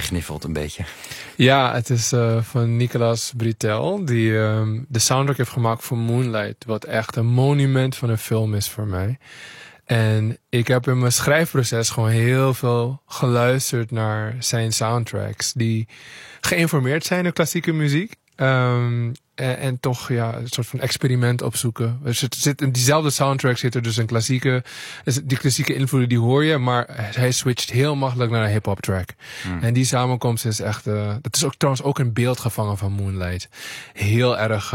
gegniffeld een beetje. Ja, het is van Nicolas Britell, die de soundtrack heeft gemaakt voor Moonlight, wat echt een monument van een film is voor mij. En ik heb in mijn schrijfproces gewoon heel veel geluisterd naar zijn soundtracks, die geïnformeerd zijn door klassieke muziek. En toch een soort van experiment opzoeken. In diezelfde soundtrack zit er dus een klassieke... Die klassieke invloeden die hoor je, maar hij switcht heel makkelijk naar een hip-hop track. En die samenkomst is echt... dat is ook trouwens ook een beeld gevangen van Moonlight. Heel erg...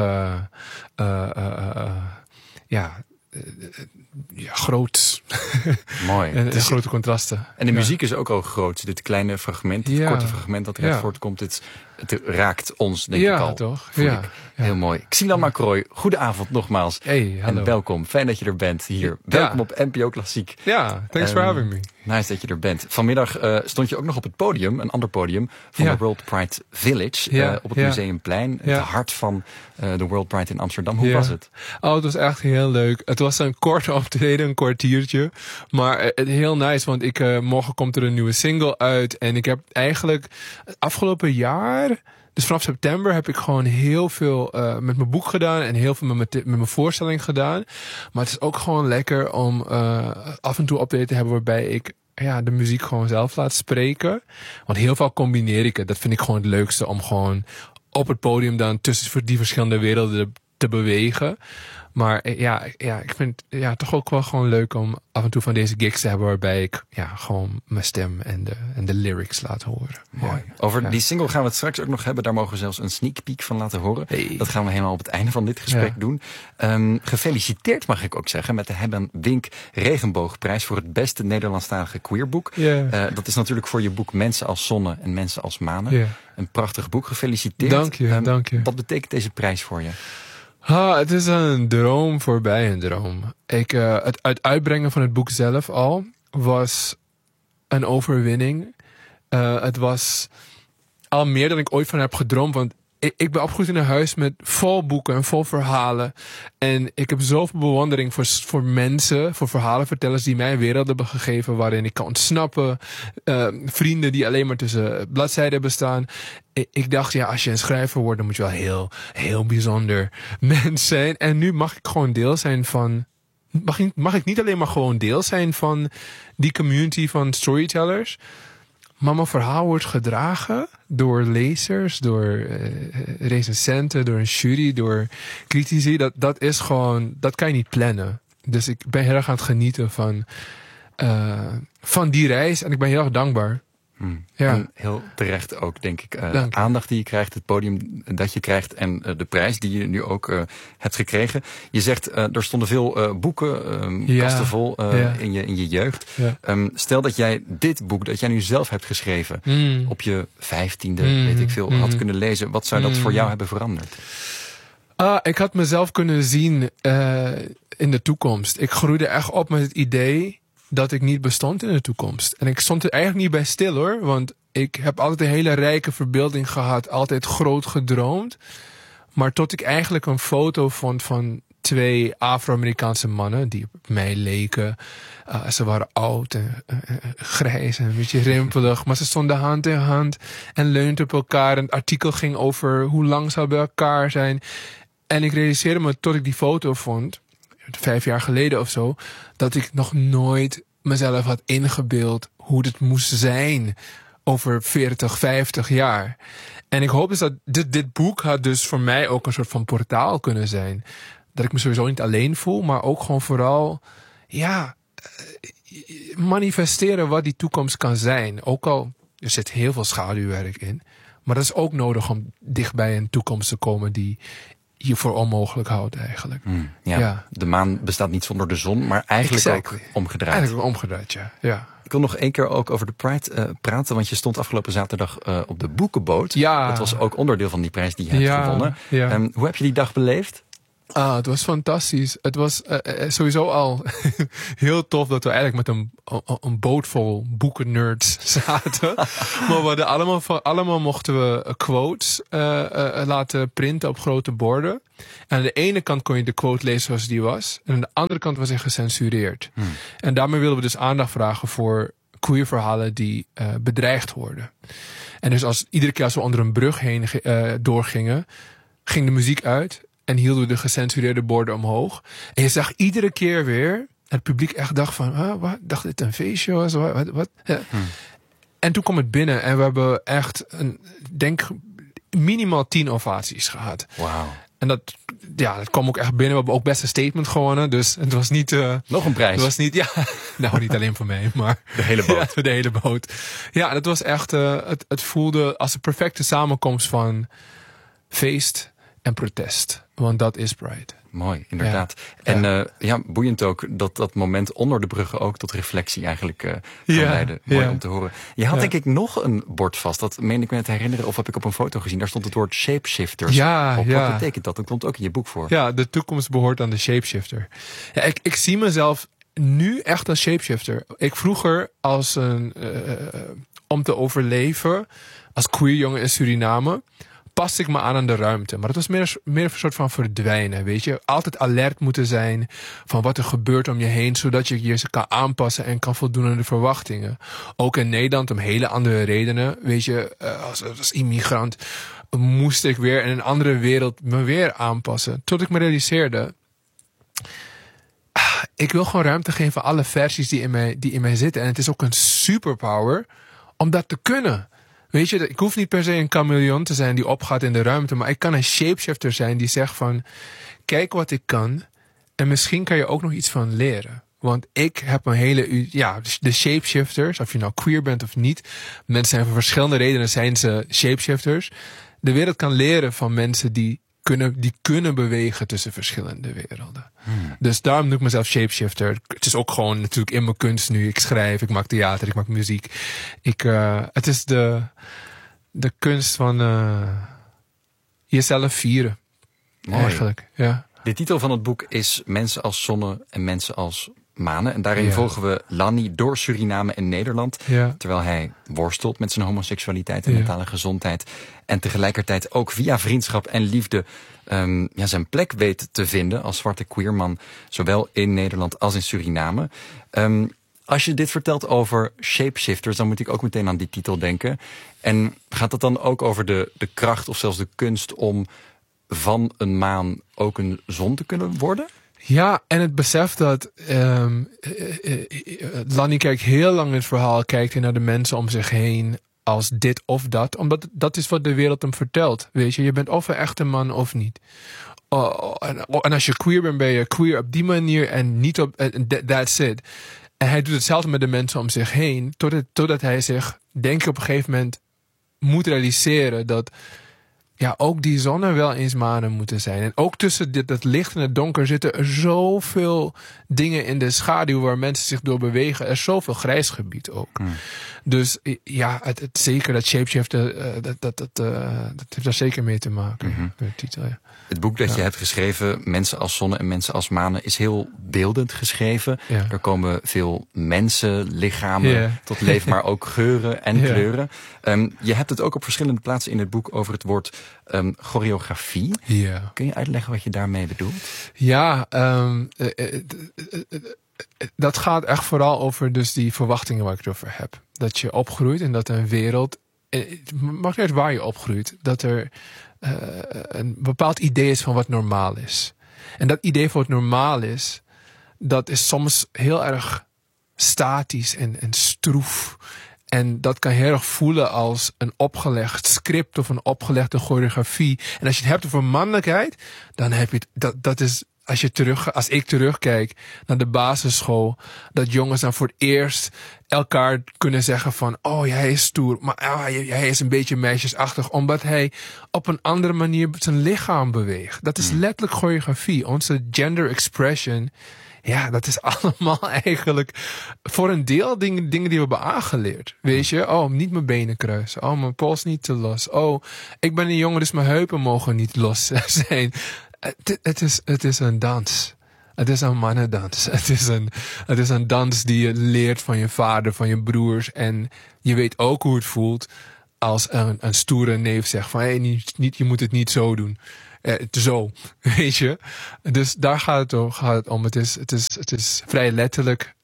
groot. Mooi. En grote contrasten. En de muziek is ook al groot. Dit kleine fragment, dit korte fragment dat eruit voortkomt. Het raakt ons, denk ik al. Toch? Ja, toch? Heel mooi. Xilan Macroy, goedenavond nogmaals. Hey, hallo. En welkom. Fijn dat je er bent hier. Welkom op NPO Klassiek. Ja, thanks for having me. Nice dat je er bent. Vanmiddag stond je ook nog op het podium, een ander podium, van de World Pride Village op het Museumplein. Het hart van de World Pride in Amsterdam. Hoe was het? Oh, het was echt heel leuk. Het was een korte optreden, een kwartiertje. Maar heel nice, want morgen komt er een nieuwe single uit. En ik heb eigenlijk het afgelopen jaar... Dus vanaf september heb ik gewoon heel veel met mijn boek gedaan en heel veel met mijn voorstelling gedaan. Maar het is ook gewoon lekker om af en toe optreden te hebben waarbij ik de muziek gewoon zelf laat spreken. Want heel vaak combineer ik het. Dat vind ik gewoon het leukste, om gewoon op het podium dan tussen die verschillende werelden te bewegen. Maar ik vind het toch ook wel gewoon leuk om af en toe van deze gigs te hebben waarbij ik gewoon mijn stem en de lyrics laat horen. Mooi. Over die single gaan we het straks ook nog hebben. Daar mogen we zelfs een sneak peek van laten horen. Hey. Dat gaan we helemaal op het einde van dit gesprek doen. Gefeliciteerd mag ik ook zeggen met de Hebben Wink Regenboogprijs voor het beste Nederlandstalige queerboek. Dat is natuurlijk voor je boek Mensen als Zonne en Mensen als Manen. Een prachtig boek. Gefeliciteerd. Dank je. Wat betekent deze prijs voor je? Het is een droom voorbij een droom. Het uitbrengen van het boek zelf al was een overwinning. Het was al meer dan ik ooit van heb gedroomd. Want ik ben opgegroeid in een huis met vol boeken en vol verhalen. En ik heb zoveel bewondering voor mensen, voor verhalenvertellers die mij een wereld hebben gegeven waarin ik kan ontsnappen. Vrienden die alleen maar tussen bladzijden bestaan. Ik dacht, als je een schrijver wordt, dan moet je wel heel, heel bijzonder mens zijn. En nu mag ik gewoon deel zijn van... Mag ik niet alleen maar gewoon deel zijn van die community van storytellers... Maar mijn verhaal wordt gedragen door lezers, door recensenten, door een jury, door critici. Dat is gewoon, dat kan je niet plannen. Dus ik ben heel erg aan het genieten van die reis en ik ben heel erg dankbaar. En heel terecht ook, denk ik. Aandacht die je krijgt, het podium dat je krijgt en de prijs die je nu ook hebt gekregen. Je zegt, er stonden veel boeken, kasten vol in je jeugd. Stel dat jij dit boek, dat jij nu zelf hebt geschreven, op je 15e, weet ik veel, had kunnen lezen. Wat zou dat voor jou hebben veranderd? Ik had mezelf kunnen zien in de toekomst. Ik groeide echt op met het idee dat ik niet bestond in de toekomst. En ik stond er eigenlijk niet bij stil hoor. Want ik heb altijd een hele rijke verbeelding gehad. Altijd groot gedroomd. Maar tot ik eigenlijk een foto vond van 2 Afro-Amerikaanse mannen die op mij leken. Ze waren oud en grijs en een beetje rimpelig. Maar ze stonden hand in hand en leunden op elkaar. En het artikel ging over hoe lang ze bij elkaar zijn. En ik realiseerde me tot ik die foto vond, 5 jaar geleden of zo, dat ik nog nooit mezelf had ingebeeld hoe het moest zijn over 40, 50 jaar. En ik hoop dus dat dit boek had dus voor mij ook een soort van portaal kunnen zijn. Dat ik me sowieso niet alleen voel, maar ook gewoon vooral, manifesteren wat die toekomst kan zijn. Ook al, er zit heel veel schaduwwerk in. Maar dat is ook nodig om dicht bij een toekomst te komen die je voor onmogelijk houdt eigenlijk. De maan bestaat niet zonder de zon, maar eigenlijk ook omgedraaid. Eigenlijk omgedraaid, ja. Ik wil nog 1 keer ook over de Pride praten, want je stond afgelopen zaterdag op de boekenboot. Ja. Dat was ook onderdeel van die prijs die je hebt gewonnen. Ja. Hoe heb je die dag beleefd? Het was fantastisch. Het was sowieso al heel tof dat we eigenlijk met een boot vol boekennerds zaten. Maar we hadden allemaal mochten we quotes laten printen op grote borden. En aan de ene kant kon je de quote lezen zoals die was. En aan de andere kant was hij gecensureerd. En daarmee wilden we dus aandacht vragen voor queer verhalen die bedreigd worden. En dus iedere keer als we onder een brug heen doorgingen, ging de muziek uit en hielden we de gecensureerde borden omhoog. En je zag iedere keer weer het publiek echt dacht van, wat? Dacht dit een feestje was? Wat? Ja. En toen kwam het binnen en we hebben echt, denk minimaal 10 ovaties gehad. Wauw. En dat kwam ook echt binnen. We hebben ook best een statement gewonnen. Dus het was niet... Nog een prijs. Het was niet, nou, niet alleen voor mij, maar... De hele boot. Ja, de hele boot. Ja, dat was echt... Het voelde als een perfecte samenkomst van feest en protest. Want dat is Pride. Mooi, inderdaad. Ja. En boeiend ook dat moment onder de bruggen ook tot reflectie eigenlijk kan leiden. Mooi om te horen. Je had denk ik nog een bord vast. Dat meen ik me te herinneren of heb ik op een foto gezien. Daar stond het woord shapeshifters op. Wat betekent dat? Dat komt ook in je boek voor. Ja, de toekomst behoort aan de shapeshifter. Ja, ik zie mezelf nu echt als shapeshifter. Ik vroeger als om te overleven als queer jongen in Suriname paste ik me aan de ruimte. Maar het was meer een soort van verdwijnen, weet je. Altijd alert moeten zijn van wat er gebeurt om je heen, zodat je je kan aanpassen en kan voldoen aan de verwachtingen. Ook in Nederland om hele andere redenen. Weet je, als immigrant moest ik weer in een andere wereld me weer aanpassen. Tot ik me realiseerde, ik wil gewoon ruimte geven aan alle versies die in mij zitten. En het is ook een superpower om dat te kunnen. Weet je, ik hoef niet per se een chameleon te zijn die opgaat in de ruimte. Maar ik kan een shapeshifter zijn die zegt van, kijk wat ik kan. En misschien kan je ook nog iets van leren. Want ik heb een hele... Ja, de shapeshifters, of je nou queer bent of niet. Mensen zijn voor verschillende redenen zijn ze shapeshifters. De wereld kan leren van mensen die kunnen bewegen tussen verschillende werelden. Dus daarom noem ik mezelf shapeshifter. Het is ook gewoon natuurlijk in mijn kunst nu. Ik schrijf, ik maak theater, ik maak muziek. Het is de kunst van jezelf vieren. Mooi. Eigenlijk, ja. De titel van het boek is Mensen als zonne en mensen als manen. En daarin volgen we Lanny door Suriname en Nederland. Ja. Terwijl hij worstelt met zijn homoseksualiteit en mentale gezondheid. En tegelijkertijd ook via vriendschap en liefde zijn plek weet te vinden als zwarte queerman. Zowel in Nederland als in Suriname. Als je dit vertelt over shapeshifters, dan moet ik ook meteen aan die titel denken. En gaat het dan ook over de kracht of zelfs de kunst om van een maan ook een zon te kunnen worden? Ja, en het besef dat Lanny kijkt heel lang in het verhaal, kijkt hij naar de mensen om zich heen als dit of dat. Omdat dat is wat de wereld hem vertelt. Weet je bent of een echte man of niet. En als je queer bent, ben je queer op die manier en niet op... That's it. En hij doet hetzelfde met de mensen om zich heen. Totdat hij zich, denk ik, op een gegeven moment moet realiseren dat ook die zonnen wel eens manen moeten zijn. En ook tussen het licht en het donker zitten er zoveel dingen in de schaduw waar mensen zich door bewegen. Er is zoveel grijs gebied ook. Dus het zeker dat shapeshifter, dat heeft daar zeker mee te maken. Met de titel, ja. Het boek dat je hebt geschreven, Mensen als zonne en mensen als manen, is heel beeldend geschreven. Ja. Er komen veel mensen, lichamen tot leven, maar ook geuren en kleuren. Je hebt het ook op verschillende plaatsen in het boek over het woord choreografie. Ja. Kun je uitleggen wat je daarmee bedoelt? Ja, dat gaat echt vooral over dus die verwachtingen waar ik het over heb. Dat je opgroeit en dat een wereld, het maakt niet uit waar je opgroeit, dat er een bepaald idee is van wat normaal is. En dat idee van wat normaal is, dat is soms heel erg statisch en stroef. En dat kan heel erg voelen als een opgelegd script of een opgelegde choreografie. En als je het hebt over mannelijkheid, dan heb je dat is, als ik terugkijk naar de basisschool, dat jongens dan voor het eerst elkaar kunnen zeggen van, oh, hij is stoer, maar hij is een beetje meisjesachtig, omdat hij op een andere manier zijn lichaam beweegt. Dat is letterlijk choreografie. Onze gender expression, dat is allemaal eigenlijk voor een deel dingen die we hebben aangeleerd. Weet je, niet mijn benen kruisen. Oh, mijn pols niet te los. Oh, ik ben een jongen, dus mijn heupen mogen niet los zijn. Het is een dans. Het is een mannendans. Het is een dans die je leert van je vader, van je broers. En je weet ook hoe het voelt als een stoere neef zegt van, je moet het niet zo doen. Zo, weet je. Dus daar gaat het om. Het is vrij letterlijk.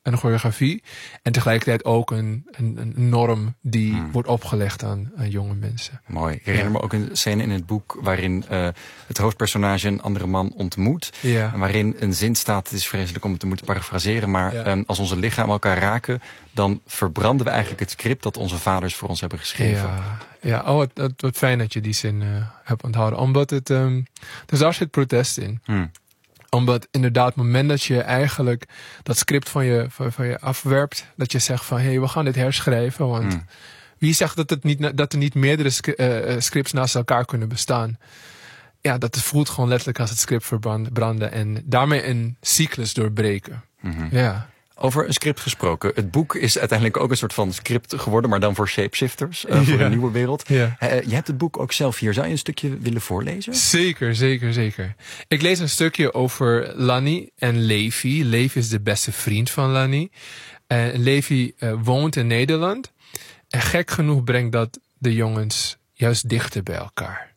een choreografie. En tegelijkertijd ook een norm die wordt opgelegd aan jonge mensen. Mooi. Ik herinner me ook een scène in het boek waarin het hoofdpersonage een andere man ontmoet. Ja. En waarin een zin staat, het is vreselijk om het te moeten parafraseren, maar als onze lichamen elkaar raken, dan verbranden we eigenlijk het script dat onze vaders voor ons hebben geschreven. Ja. Oh, wat fijn dat je die zin hebt onthouden. Omdat het, dus daar zit protest in. Omdat inderdaad, het moment dat je eigenlijk dat script van je afwerpt, dat je zegt van, we gaan dit herschrijven. Want wie zegt dat er niet meerdere scripts naast elkaar kunnen bestaan? Ja, dat voelt gewoon letterlijk als het script verbranden en daarmee een cyclus doorbreken. Ja. Over een script gesproken. Het boek is uiteindelijk ook een soort van script geworden, maar dan voor shapeshifters, voor een nieuwe wereld. Ja. Je hebt het boek ook zelf hier. Zou je een stukje willen voorlezen? Zeker. Ik lees een stukje over Lanny en Levi. Levi is de beste vriend van Lanny. Levi woont in Nederland. En gek genoeg brengt dat de jongens juist dichter bij elkaar.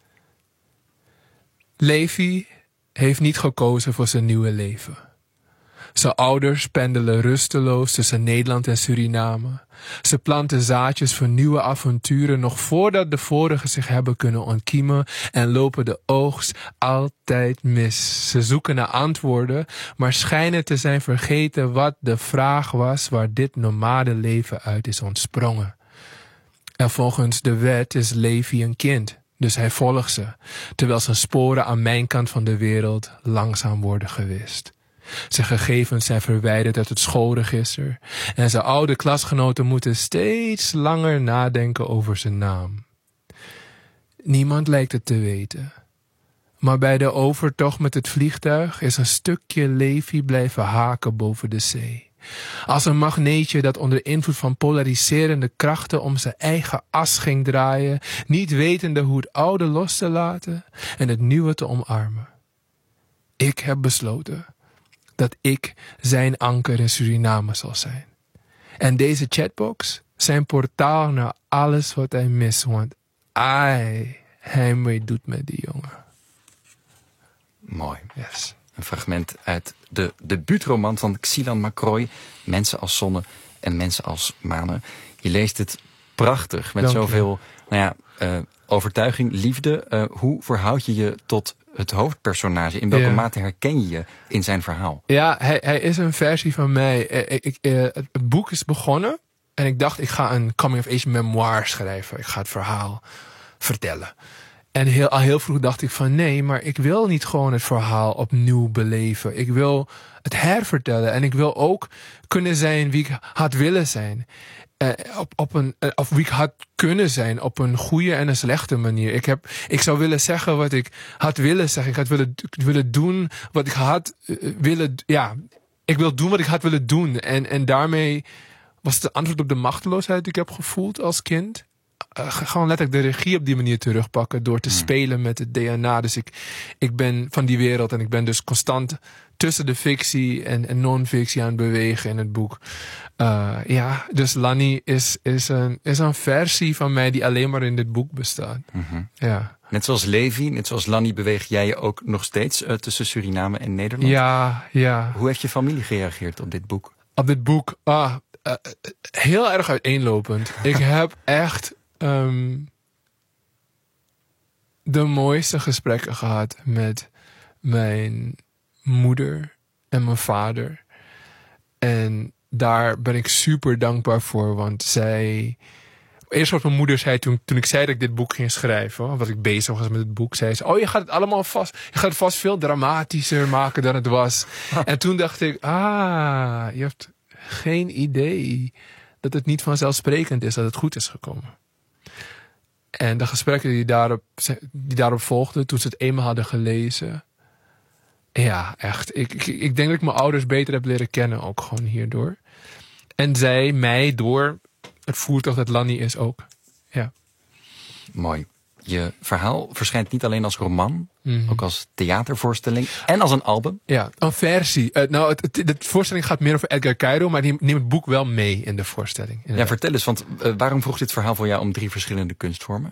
Levi heeft niet gekozen voor zijn nieuwe leven. Zijn ouders pendelen rusteloos tussen Nederland en Suriname. Ze planten zaadjes voor nieuwe avonturen nog voordat de vorige zich hebben kunnen ontkiemen en lopen de oogst altijd mis. Ze zoeken naar antwoorden, maar schijnen te zijn vergeten wat de vraag was waar dit nomadenleven uit is ontsprongen. En volgens de wet is Levi een kind, dus hij volgt ze, terwijl zijn sporen aan mijn kant van de wereld langzaam worden gewist. Zijn gegevens zijn verwijderd uit het schoolregister en zijn oude klasgenoten moeten steeds langer nadenken over zijn naam. Niemand lijkt het te weten. Maar bij de overtocht met het vliegtuig is een stukje Levi blijven haken boven de zee. Als een magneetje dat onder invloed van polariserende krachten om zijn eigen as ging draaien, niet wetende hoe het oude los te laten en het nieuwe te omarmen. Ik heb besloten dat ik zijn anker in Suriname zal zijn. En deze chatbox zijn portaal naar alles wat hij mist, want hij mee doet met die jongen. Mooi. Yes. Een fragment uit de debuutroman van Xilan Macroy, Mensen als zonne en mensen als manen. Je leest het prachtig, met zoveel overtuiging, liefde. Hoe verhoud je je tot het hoofdpersonage? In welke mate herken je je in zijn verhaal? Ja, hij is een versie van mij. Het boek is begonnen en ik dacht, ik ga een coming-of-age memoir schrijven. Ik ga het verhaal vertellen. En al heel vroeg dacht ik van nee, maar ik wil niet gewoon het verhaal opnieuw beleven. Ik wil het hervertellen en ik wil ook kunnen zijn wie ik had willen zijn. Of wie ik had kunnen zijn op een goede en een slechte manier. Ik zou willen zeggen wat ik had willen zeggen. Ik had willen doen wat ik had willen. Ja, ik wil doen wat ik had willen doen. En daarmee was het antwoord op de machteloosheid die ik heb gevoeld als kind. Gewoon letterlijk de regie op die manier terugpakken door te spelen met het DNA. Dus ik ben van die wereld en ik ben dus constant tussen de fictie en non-fictie aan het bewegen in het boek. Dus Lanny is een versie van mij die alleen maar in dit boek bestaat. Ja. Net zoals Levi, net zoals Lanny beweeg jij je ook nog steeds tussen Suriname en Nederland. Ja. Hoe heeft je familie gereageerd op dit boek? Op dit boek? Heel erg uiteenlopend. Ik heb echt de mooiste gesprekken gehad met mijn moeder en mijn vader. En daar ben ik super dankbaar voor, want eerst wat mijn moeder zei toen ik zei dat ik dit boek ging schrijven, wat ik bezig was met het boek, zei ze, je gaat het vast veel dramatischer maken dan het was. En toen dacht ik, je hebt geen idee dat het niet vanzelfsprekend is dat het goed is gekomen. En de gesprekken die daarop volgden, toen ze het eenmaal hadden gelezen. Ja, echt. Ik denk dat ik mijn ouders beter heb leren kennen, ook gewoon hierdoor. En zij mij door het voertuig dat Lanny is ook. Ja. Mooi. Je verhaal verschijnt niet alleen als roman, ook als theatervoorstelling en als een album. Ja, een versie. De voorstelling gaat meer over Edgar Cairo, maar die neemt het boek wel mee in de voorstelling. Inderdaad. Ja, vertel eens, want waarom vroeg dit verhaal voor jou om 3 verschillende kunstvormen?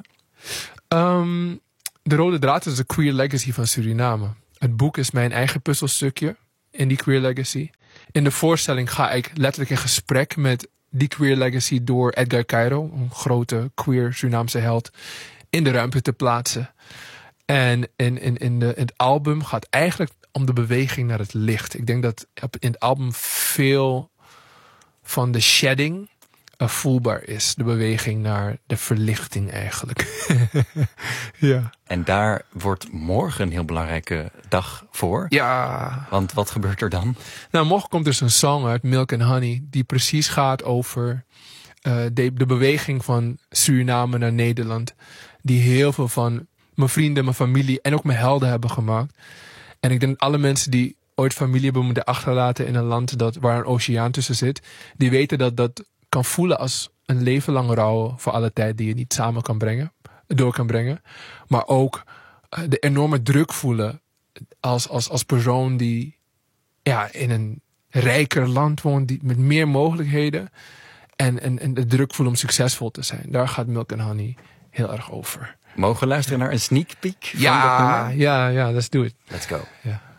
De rode draad is de queer legacy van Suriname. Het boek is mijn eigen puzzelstukje in die queer legacy. in de voorstelling ga ik letterlijk in gesprek met die queer legacy door Edgar Cairo, een grote queer Surinaamse held, in de ruimte te plaatsen. En in het album gaat eigenlijk om de beweging naar het licht. Ik denk dat in het album veel van de shedding voelbaar is. De beweging naar de verlichting eigenlijk. Ja. En daar wordt morgen een heel belangrijke dag voor. Ja. Want wat gebeurt er dan? Nou, morgen komt dus een song uit, Milk and Honey, die precies gaat over de beweging van Suriname naar Nederland. Die heel veel van mijn vrienden, mijn familie en ook mijn helden hebben gemaakt. En ik denk dat alle mensen die ooit familie hebben moeten achterlaten in een land waar een oceaan tussen zit, die weten dat dat kan voelen als een leven lang rouw voor alle tijd die je niet samen door kan brengen. Maar ook de enorme druk voelen als persoon die in een rijker land woont, met meer mogelijkheden. En de druk voelen om succesvol te zijn. Daar gaat Milk and Honey heel erg over. Mogen we luisteren naar een sneak peek? Ja, let's do it. Let's go. Ja.